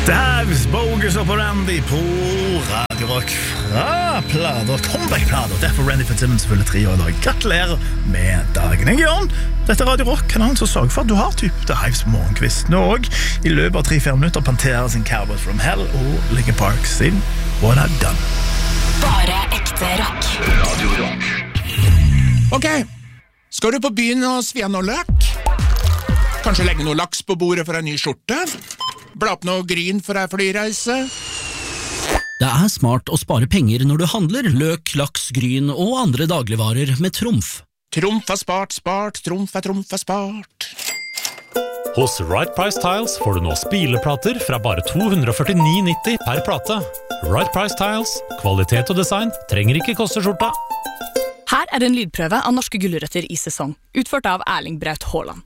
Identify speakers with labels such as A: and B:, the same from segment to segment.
A: Davis, Bogus og på Randy på Radio Rock fra plader, comeback-plader. Derfor Randy Fitzsimmons fyller 3 år I dag. Gratulerer med dagen. Jeg Jørn, dette Radio Rock-kanalen som sørger for at du har typ The Hives morgenkvisten. Og I løpet av 3-4 minutter Pantera sin Cowboys from Hell og Linkin Park sin What I've Done.
B: Bare ekte rock.
C: Radio Rock.
D: Ok, skal du på byen og svi av noe løk? Kanskje legge noe laks på bordet for en ny skjorte? Bla opp noe gryn for ei flyreise?
E: Det smart å spare penger når du handler løk, laks, gryn og andre dagligvarer med Trumf.
D: Trumf spart, Trumf spart.
F: Hos Right Price Tiles får du nå spileplater fra bare 249,90 per plate. Right Price Tiles, kvalitet og design trenger ikke koste skjorta.
G: Her en lydprøve av norske gulrøtter I sesong, utført av Erling Braut Haaland.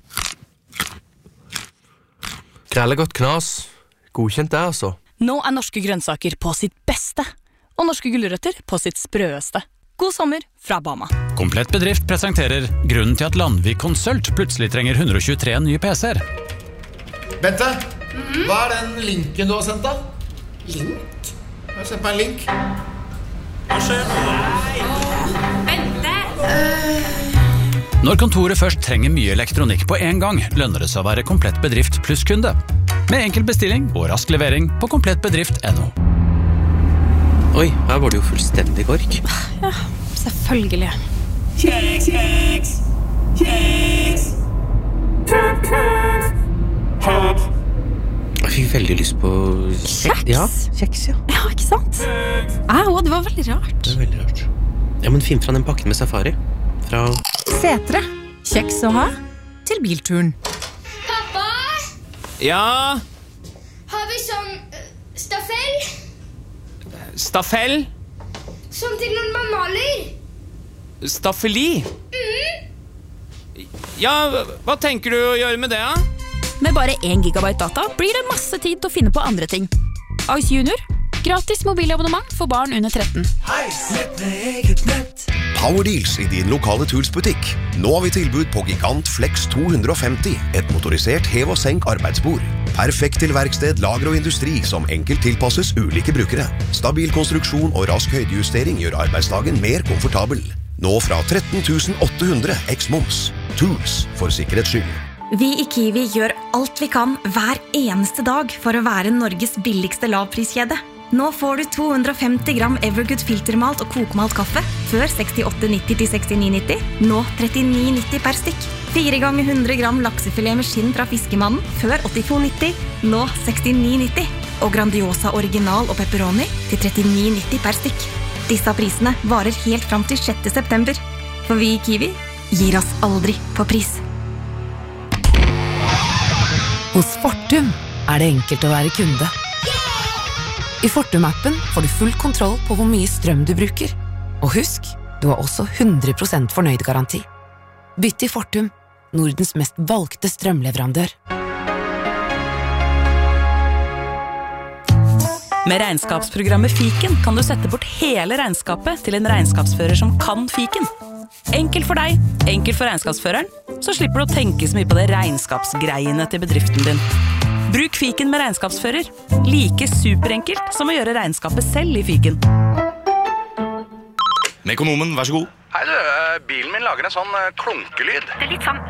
H: Krellegodt knas. Godkjent det, altså.
G: Nå norske grønnsaker på sitt beste, og norske gulrøtter på sitt sprøeste. God sommer fra Bama.
F: Komplett bedrift presenterer grunnen til at Landvik Consult plutselig trenger 123 nye PC-er.
I: Bente, hva den linken du har sendt da?
J: Link?
I: Jeg har sendt meg en link. Hva skjer?
J: Bente!
F: Når kontoret først trenger mye elektronikk på en gang, lønner det seg å være komplett bedrift pluss kunde. Med enkel bestilling og rask levering på komplettbedrift.no.
H: Oi, her var det jo fullstendig kork.
G: Ja, selvfølgelig.
J: Kjeks!
H: Jeg fikk veldig lyst på
G: Kjeks?
H: Ja, kjeks, ja.
G: Ja, ikke sant? Det var veldig rart.
H: Det veldig rart. Ja, men finn fra den pakken med safari. Fra
G: Setre. Kjeks å ha til bilturen.
J: Pappa,
F: Ja,
J: har vi sånn stafell?
F: staffel,
J: Sånn til når man maler?
F: staffeli. Ja, hva tenker du å gjøre med det, da?
G: Med bare 1 gigabyte data blir det masse tid til å finne på andre ting. Ice Junior. Gratis mobilabonnement for barn under 13.
C: Powerdeals I din lokale Tools-butikk. Nå har vi tilbud på Gigant Flex 250, et motorisert hev- og senk arbeidsbord. Perfekt til verksted, lager og industri som enkelt tilpasses ulike brukere. Stabil konstruksjon og rask høydejustering gjør arbeidsdagen mer komfortabel. Nå fra 13.800 eks-moms. Tools for sikkerhets skyld.
K: Vi I Kiwi gjør alt vi kan hver eneste dag for å være Norges billigste lavpriskjede. Nå får du 250 gram Evergood filtermalt og kokmalt kaffe før 68,90 til 69,90. Nå 39,90 per stykk. 4 ganger 100 gram laksefilet med skinn fra fiskemannen før 82,90. Nå 69,90. Og Grandiosa original og pepperoni til 39,90 per stykk. Disse prisene varer helt fram til 6. september. For vi I Kiwi gir oss aldri på pris.
L: Hos Fortum det enkelt å være kunde. I Fortum-appen får du full kontroll på hvor mye strøm du bruker. Og husk, du har også 100% fornøyd-garanti. Bytt til Fortum, Nordens mest valgte strømleverandør.
G: Med regnskapsprogrammet Fiken kan du sette bort hele regnskapet til en regnskapsfører som kan Fiken. Enkelt for deg, enkelt for regnskapsføreren, så slipper du å tenke så mye på det regnskapsgreiene til bedriften din. Bruk Fiken med regnskapsfører. Like superenkelt som å gjøre regnskapet selv I Fiken.
M: Mekonomen, vær så god.
N: Hei du, bilen min lager en sånn klunkelyd.
O: Det litt sånn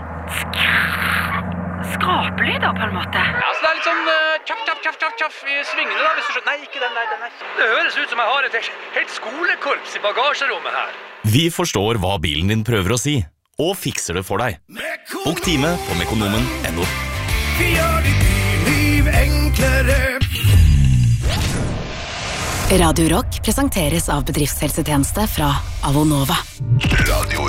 O: skrapelyd da, på en måte.
N: Ja, så det litt sånn tjaff I svingene da, hvis du skjønner. Nei, ikke den der, den der. Det høres ut som jeg har et helt skolekorps I bagasjerommet her.
M: Vi forstår hva bilen din prøver å si, og fikser det for deg. Bok time på mekonomen.no.
A: Vi gjør ditt liv enklere.
B: Radio Rock presenteres av bedriftshelsetjeneste fra Avonova.
C: Radio